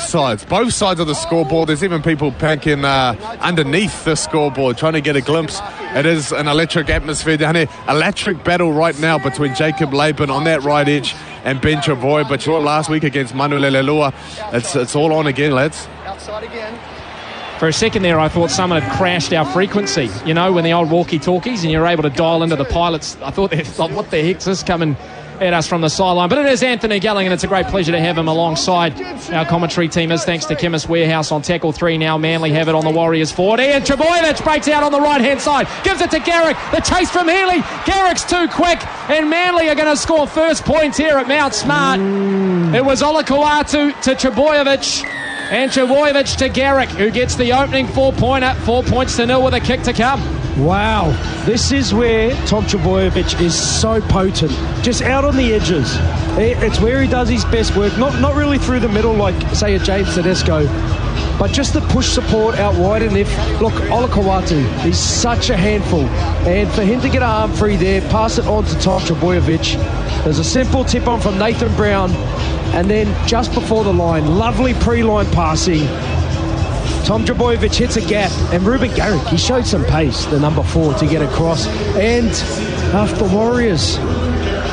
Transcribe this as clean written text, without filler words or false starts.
sides of the scoreboard. There's even people packing underneath the scoreboard, trying to get a glimpse. It is an electric atmosphere down here. Electric battle right now between Jacob Laban on that right edge and Ben Trbojevic. Last week against Manu Leilua. It's all on again, lads. Outside again. For a second there, I thought someone had crashed our frequency, you know, when the old walkie-talkies and you're able to dial into the pilots. I thought, what the heck's this coming at us from the sideline? But it is Anthony Gelling, and it's a great pleasure to have him alongside our commentary team. Thanks to Chemist Warehouse on tackle 3 now. Manly have it on the Warriors 40. And Trbojevic breaks out on the right-hand side. Gives it to Garrick. The chase from Healy. Garrick's too quick. And Manly are going to score first points here at Mount Smart. It was Olakau'atu to Trbojevic. And Trbojevic to Garrick, who gets the opening 4-pointer, 4 points to nil with a kick to come. Wow, this is where Tom Trbojevic is so potent, just out on the edges. It's where he does his best work, not really through the middle like, say, a James Tedesco, but just the push support out wide. And look, Olakau'atu, he's such a handful. And for him to get an arm free there, pass it on to Tom Trbojevic. There's a simple tip on from Nathan Brown. And then just before the line, lovely pre-line passing. Tom Trbojevic hits a gap, and Ruben Garrick, he showed some pace, the number 4, to get across. And for Warriors,